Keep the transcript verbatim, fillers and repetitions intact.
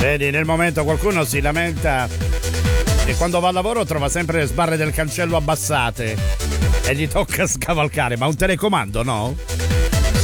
Vedi, nel momento qualcuno si lamenta e quando va al lavoro trova sempre le sbarre del cancello abbassate e gli tocca scavalcare, ma un telecomando no?